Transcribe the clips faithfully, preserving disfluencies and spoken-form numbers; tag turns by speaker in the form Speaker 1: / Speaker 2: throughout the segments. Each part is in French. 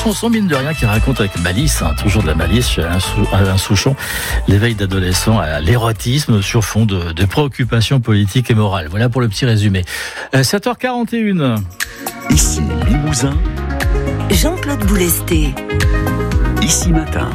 Speaker 1: chanson, mine de rien, qui raconte avec malice, hein, toujours de la malice chez Alain, Sou- Alain Souchon, l'éveil d'adolescents à l'érotisme sur fond de, de préoccupations politiques et morales. Voilà pour le petit résumé. Euh, sept heures quarante et une.
Speaker 2: Ici Limousin.
Speaker 3: Jean-Claude Boulesté.
Speaker 2: Ici Matin.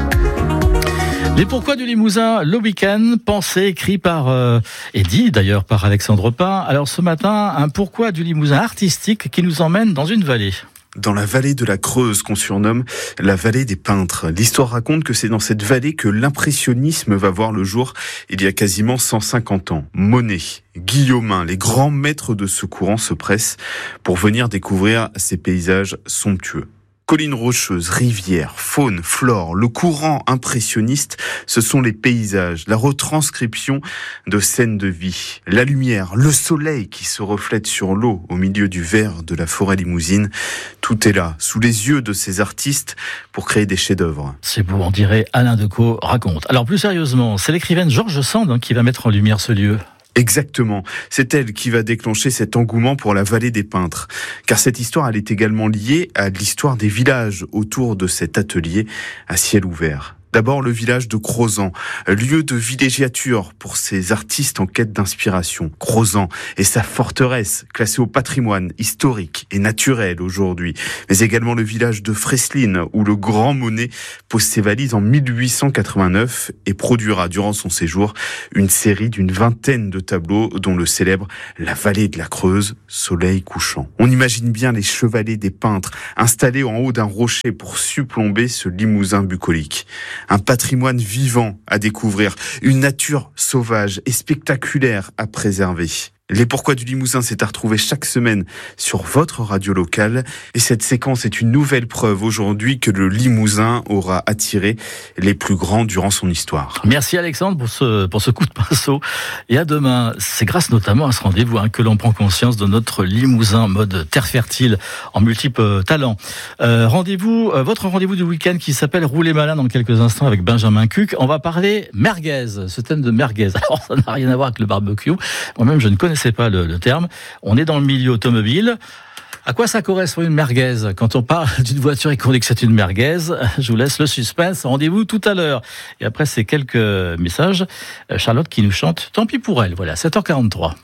Speaker 1: Les pourquoi du Limousin, le week-end, pensé, écrit par, euh, et dit d'ailleurs par Alexandre Pin. Alors ce matin, un pourquoi du Limousin artistique qui nous emmène dans une vallée.
Speaker 4: Dans la vallée de la Creuse, qu'on surnomme la vallée des peintres. L'histoire raconte que c'est dans cette vallée que l'impressionnisme va voir le jour il y a quasiment cent cinquante ans. Monet, Guillaumin, les grands maîtres de ce courant se pressent pour venir découvrir ces paysages somptueux. Collines rocheuses, rivières, faune, flore, le courant impressionniste, ce sont les paysages, la retranscription de scènes de vie. La lumière, le soleil qui se reflète sur l'eau au milieu du vert de la forêt limousine, tout est là, sous les yeux de ces artistes pour créer des chefs-d'œuvre.
Speaker 1: C'est beau, on dirait Alain Decaux raconte. Alors plus sérieusement, c'est l'écrivaine George Sand hein, qui va mettre en lumière ce lieu.
Speaker 4: Exactement. C'est elle qui va déclencher cet engouement pour la vallée des peintres. Car cette histoire, elle est également liée à l'histoire des villages autour de cet atelier à ciel ouvert. D'abord, le village de Crozant, lieu de villégiature pour ces artistes en quête d'inspiration. Crozant et sa forteresse, classée au patrimoine historique et naturel aujourd'hui. Mais également le village de Freslin, où le grand Monet pose ses valises en mille huit cent quatre-vingt-neuf et produira durant son séjour une série d'une vingtaine de tableaux, dont le célèbre La vallée de la Creuse, soleil couchant. On imagine bien les chevalets des peintres installés en haut d'un rocher pour surplomber ce Limousin bucolique. Un patrimoine vivant à découvrir, une nature sauvage et spectaculaire à préserver. Les pourquoi du Limousin, c'est à retrouver chaque semaine sur votre radio locale. Et cette séquence est une nouvelle preuve aujourd'hui que le Limousin aura attiré les plus grands durant son histoire.
Speaker 1: Merci Alexandre pour ce, pour ce coup de pinceau. Et à demain. C'est grâce notamment à ce rendez-vous hein, que l'on prend conscience de notre Limousin mode terre fertile en multiples talents. Euh, rendez-vous, euh, votre rendez-vous du week-end qui s'appelle Rouler malin dans quelques instants avec Benjamin Cuc. On va parler merguez, ce thème de merguez. Alors ça n'a rien à voir avec le barbecue. Moi-même je ne connais c'est pas le, le terme. On est dans le milieu automobile. À quoi ça correspond une merguez? Quand on parle d'une voiture et qu'on dit que c'est une merguez, je vous laisse le suspense. Rendez-vous tout à l'heure. Et après ces quelques messages, Charlotte qui nous chante Tant pis pour elle. Voilà, sept heures quarante-trois.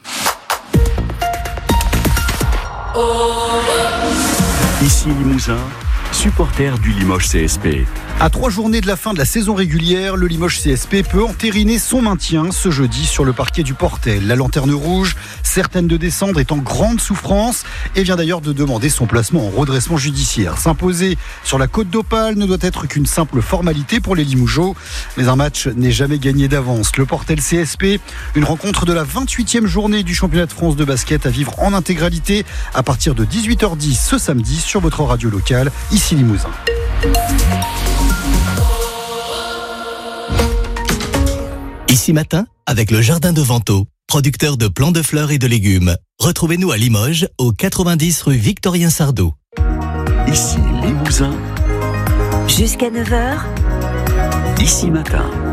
Speaker 2: Ici Limousin, supporter du Limoges C S P.
Speaker 5: À trois journées de la fin de la saison régulière, le Limoges C S P peut entériner son maintien ce jeudi sur le parquet du Portel. La lanterne rouge, certaine de descendre, est en grande souffrance et vient d'ailleurs de demander son placement en redressement judiciaire. S'imposer sur la côte d'Opale ne doit être qu'une simple formalité pour les Limougeaux. Mais un match n'est jamais gagné d'avance. Le Portel C S P, une rencontre de la vingt-huitième journée du championnat de France de basket à vivre en intégralité à partir de dix-huit heures dix ce samedi sur votre radio locale, ici Limousin.
Speaker 6: Ici Matin, avec le Jardin de Vento, producteur de plants de fleurs et de légumes. Retrouvez-nous à Limoges, au quatre-vingt-dix rue Victorien Sardou.
Speaker 2: Ici Limousin.
Speaker 3: Jusqu'à neuf heures.
Speaker 2: Ici Matin.